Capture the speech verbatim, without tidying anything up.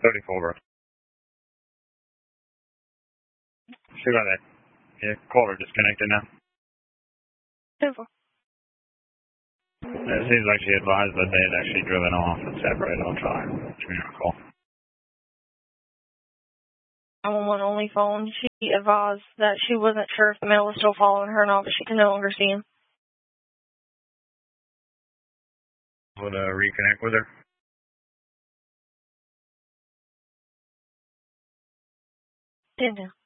thirty-four. She got that. Yeah, caller disconnected now. Simple. It seems like she advised that they had actually driven off and separated on trial. Give me a call. On one only phone, she advised that she wasn't sure if the male was still following her or not, but she can no longer see him. Would uh, reconnect with her? Didn't.